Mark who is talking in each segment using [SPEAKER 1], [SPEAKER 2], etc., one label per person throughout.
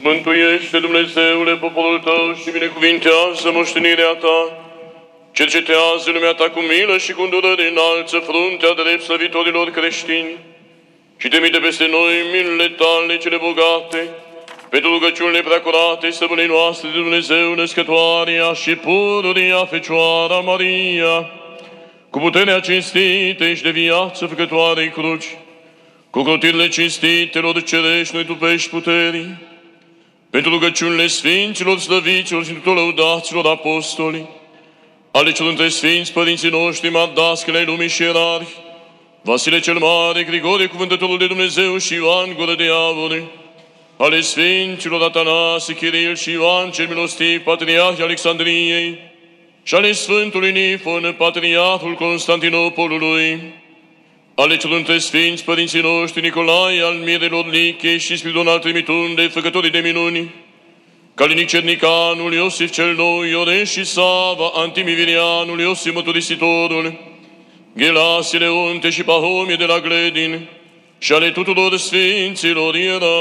[SPEAKER 1] Mântuiește, Dumnezeule, poporul Tău și binecuvintează moștenirea Ta. Cercetează lumea Ta cu milă și cu îndurare, înalță fruntea drept slăvitorilor creștini și trimite peste noi milele Tale cele bogate, pentru rugăciunile preacurate stăpânei noastre de Dumnezeu, născătoarea și pururia Fecioara Maria, cu puterea cinstite și de viață făcătoarei cruci, cu crotirile cinstitelor cerești noi tupești puterii, pentru rugăciunile Sfinților, slăviților și tuturor lăudaților apostoli, ale celor între Sfinți părinții noștri, mardascăle ai lumii și ierarhi, Vasile cel Mare, Grigore, cuvântătorul de Dumnezeu și Ioan, gură de aur, ale Sfinților Atanase, Chiril și Ioan cel milostiv, patriarhi Alexandriei, și ale Sfântului Nifon, patriarhul Constantinopolului, ale celor între Sfinți părinții noștri, Nicolae, al Mirelor Lichei și Spiridon al Trimitunde, făcătorii de minuni, Calinic Cernicanul, Iosif cel Nou, Ioreș și Sava, Antimivirianul, Iosif Măturisitorul, Ghelasile Unte și Pahomie de la Gledin, și ale tuturor Sfinților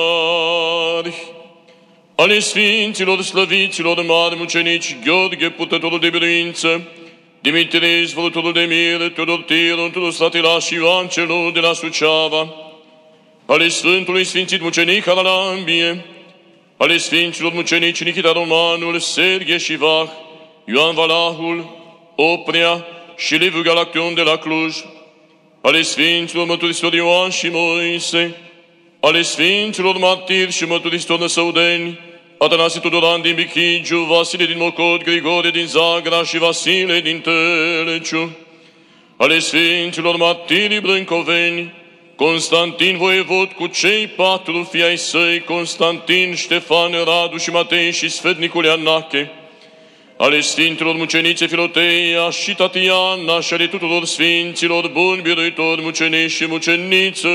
[SPEAKER 1] ierarhi, ale Sfinților slăviților mari mucenici, Gheorghe, purtătorul de biruință, Dimitrie, zvălutorul de mir, Teodor Tiron, Tudor Stratila și Ioan celor de la Suceava, ale Sfântului Sfințit mucenic Haralambie, ale Sfinților mucenici Nichita Romanul, Serghe și Vah, Ioan Valahul, Oprea și Liviu Galaction de la Cluj, ale Sfinților mărturisitori Ioan și Moise, ale Sfinților martiri și mărturisitori năsăudeni, Atanasie Tudoran din Bichigiu, Vasile din Mocod, Grigore din Zagra și Vasile din Teleciu, ale Sfinților martirii brâncoveni, Constantin voievod cu cei 4 fii ai săi, Constantin, Ștefan, Radu și Matei și Sfetnicul Anache, ale Sfinților mucenițe Filoteia și Tatiana și ale tuturor Sfinților buni biruitori mucenici și mucenițe,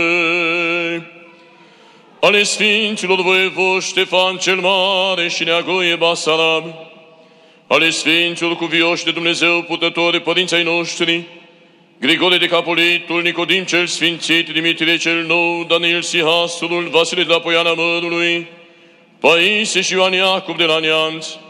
[SPEAKER 1] ale Sfinților voievoși Ștefan cel Mare și Neagoie Basarab, ale Sfinților cuvioși de Dumnezeu purtători părinții ai noștri, Grigore de Capolitul, Nicodim cel Sfințit, Dimitrie cel Nou, Daniel Sihasul, Vasile de la Poiana Mărului, Paisie și Ioan Iacob de la Neamț,